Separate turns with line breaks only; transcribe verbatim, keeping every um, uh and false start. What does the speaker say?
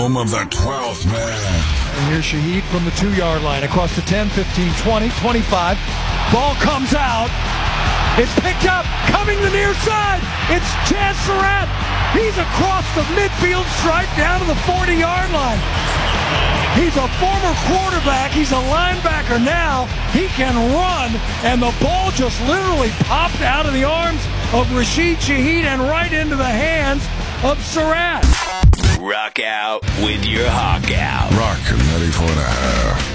home of the twelfth man.
And here's Shaheed from the two-yard line across the ten, fifteen, twenty, twenty-five. Ball comes out. It's picked up. Coming the near side. It's Chaz Surratt. He's across the midfield stripe down to the forty-yard line. He's a former quarterback. He's a linebacker now. He can run, and the ball just literally popped out of the arms of Rashid Shaheed and right into the hands of Surratt.
Rock out with your hawk out.
Rock ninety-four and a half.